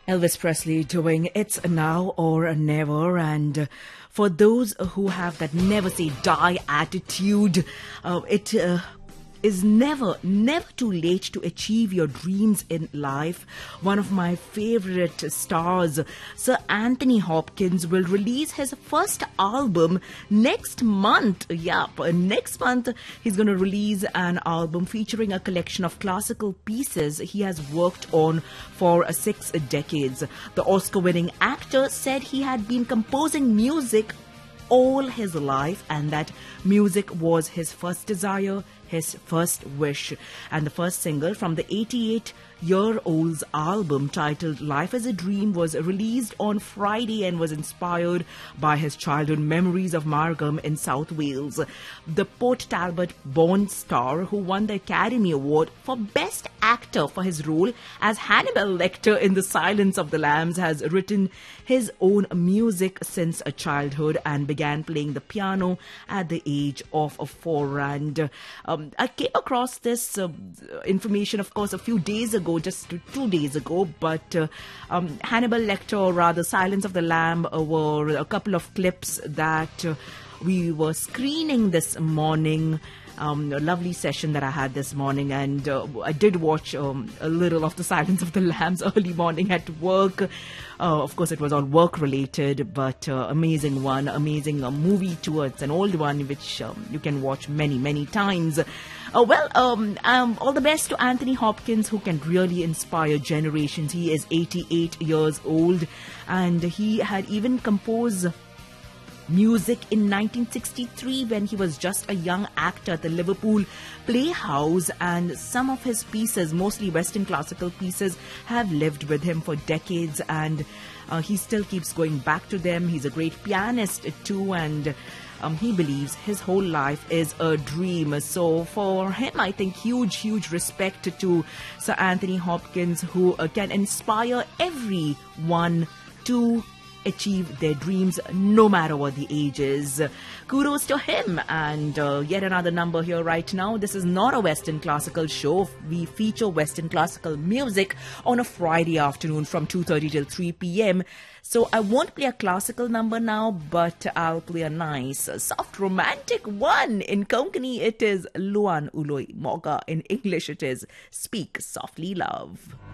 Elvis Presley doing It's Now or Never. And for those who have that never say die attitude, it is never too late to achieve your dreams in life. One of my favorite stars, Sir Anthony Hopkins, will release his first album next month. Next month he's going to release an album featuring a collection of classical pieces he has worked on for 6 decades. The Oscar-winning actor said he had been composing music all his life and that music was his first desire, his first wish. And the first single from the 88-year-old's album titled Life is a Dream was released on Friday and was inspired by his childhood memories of Margam in South Wales. The Port Talbot born star who won the Academy Award for Best Actor for his role as Hannibal Lecter in The Silence of the Lambs has written his own music since a childhood and began playing the piano at the age of 4. And I came across this information, of course, a few days ago, just 2 days ago. But Hannibal Lecter, or rather Silence of the Lamb, were a couple of clips that we were screening this morning. A lovely session that I had this morning, and I did watch a little of The Silence of the Lambs early morning at work. Of course, it was all work related, but amazing movie too. It's an old one which you can watch many times. All the best to Anthony Hopkins, who can really inspire generations. He is 88 years old, and he had even composed music in 1963 when he was just a young actor at the Liverpool Playhouse, and some of his pieces, mostly Western classical pieces, have lived with him for decades, and he still keeps going back to them. He's a great pianist too, and he believes his whole life is a dream. So for him, I think huge respect to Sir Anthony Hopkins, who can inspire everyone to achieve their dreams no matter what the age is. Kudos to him. And yet another number here right now. This is not a Western classical show. We feature Western classical music on a Friday afternoon from 2:30 till 3 p.m. So I won't play a classical number now, but I'll play a nice, soft, romantic one. In Konkani, it is Luan Uloi Moga. In English, it is Speak Softly, Love.